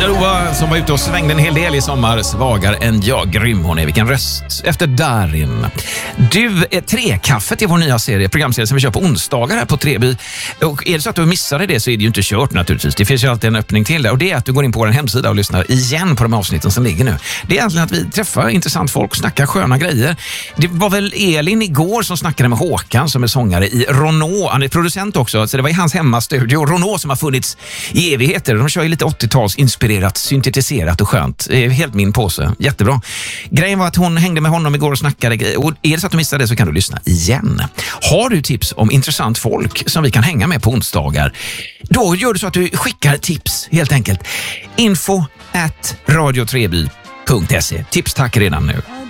Nova som var ute och svängde en hel del i sommar. Svagare än jag, grym hon är. Vilken röst efter Darin. Du, Trekaffet är vår nya programserie som vi kör på onsdagar här på Treby. Och är det så att du missade det så är det ju inte kört naturligtvis. Det finns ju alltid en öppning till det. Och det är att du går in på vår hemsida och lyssnar igen på de avsnitten som ligger nu. Det är egentligen att vi träffar intressant folk, snackar sköna grejer. Det var väl Elin igår som snackade med Håkan som är sångare i Renault. Han är producent också, så det var i hans hemmastudio. Renault som har funnits i evigheter. De kör ju lite 80-tals inspirerat, syntetiserat och skönt. Helt min påse. Jättebra. Grejen var att hon hängde med honom igår och snackade. Och är det så att du missade det så kan du lyssna igen. Har du tips om intressant folk som vi kan hänga med på onsdagar? Då gör du så att du skickar tips helt enkelt. info@radiotreby.se. Tips tack redan nu.